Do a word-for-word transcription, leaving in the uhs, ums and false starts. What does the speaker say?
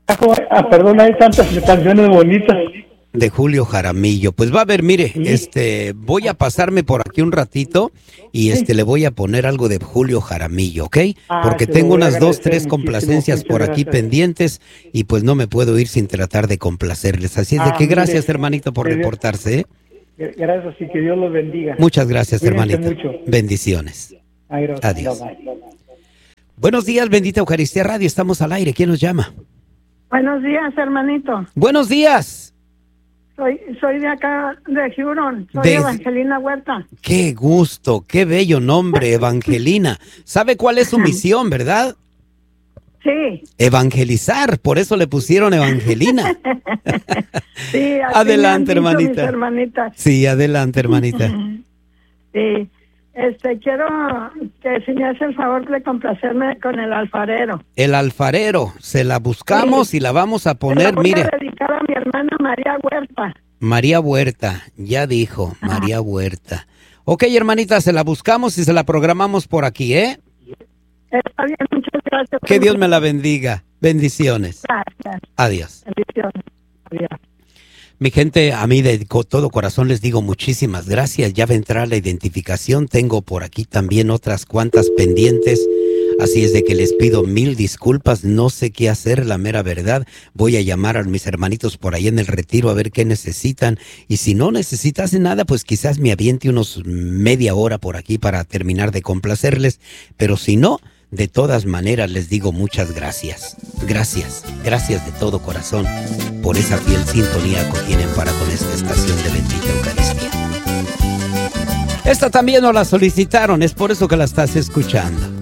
Ah, perdón, hay tantas canciones bonitas. De Julio Jaramillo. Pues va a ver, mire, sí. este, voy a pasarme por aquí un ratito y este sí. le voy a poner algo de Julio Jaramillo, ¿ok? Ah, porque tengo unas dos, tres complacencias por aquí gracias. pendientes y pues no me puedo ir sin tratar de complacerles. Así es ah, de que gracias, mire, hermanito, por mire, reportarse, ¿eh? Gracias y que Dios los bendiga. Muchas gracias, Cuídense hermanito. Mucho. Bendiciones. Ay, Adiós. Bye, bye. Buenos días, Bendita Eucaristía Radio. Estamos al aire. ¿Quién nos llama? Buenos días, hermanito. Buenos días. Soy, soy de acá, de Huron, soy de... Evangelina Huerta. Qué gusto, qué bello nombre, Evangelina. ¿Sabe cuál es su misión, verdad? Sí. Evangelizar, por eso le pusieron Evangelina. Sí, adelante, hermanita. Mis hermanitas. Sí, adelante, hermanita. Sí, este, quiero que si me hace el favor de complacerme con el alfarero. El alfarero, se la buscamos sí. y la vamos a poner, Se la voy mire. a dedicar a mi hermana María Huerta. María Huerta, ya dijo, Ajá. María Huerta. Ok, hermanita, se la buscamos y se la programamos por aquí, ¿eh? Está bien, muchas gracias. Que Dios me la bendiga. Bendiciones. Gracias. Adiós. Bendiciones. Adiós. Mi gente, a mí de todo corazón les digo muchísimas gracias. Ya va a entrar la identificación. Tengo por aquí también otras cuantas pendientes. Así es de que les pido mil disculpas. No sé qué hacer, la mera verdad. Voy a llamar a mis hermanitos por ahí en el retiro a ver qué necesitan. Y si no necesitasen nada, pues quizás me aviente unos media hora por aquí para terminar de complacerles. Pero si no, de todas maneras les digo muchas gracias. Gracias, gracias de todo corazón por esa fiel sintonía que tienen para con esta estación de Bendita Eucaristía. Esta también nos la solicitaron, es por eso que la estás escuchando.